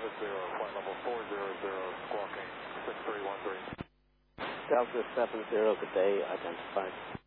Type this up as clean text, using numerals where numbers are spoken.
flight level 400, squawking 6313. Delta 70, good day, identified.